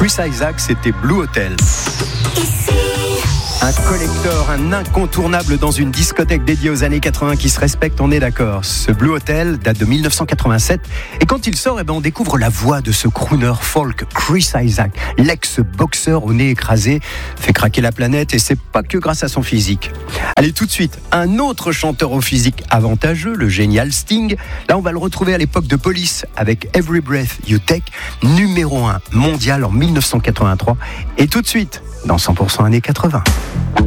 Chris Isaak, c'était Blue Hotel. Un collector, un incontournable dans une discothèque dédiée aux années 80 qui se respecte, on est d'accord. Ce Blue Hotel date de 1987 et quand il sort, on découvre la voix de ce crooner folk Chris Isaak, l'ex-boxeur au nez écrasé, fait craquer la planète et c'est pas que grâce à son physique. Allez, tout de suite, un autre chanteur au physique avantageux, le génial Sting. Là, on va le retrouver à l'époque de Police avec Every Breath You Take, numéro 1 mondial en 1983 et tout de suite dans 100% années 80.